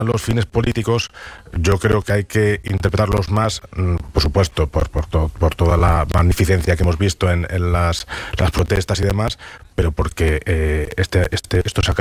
los fines políticos, yo creo que hay que interpretarlos más, por supuesto, por toda la magnificencia que hemos visto en las protestas y demás, pero porque esto se acaba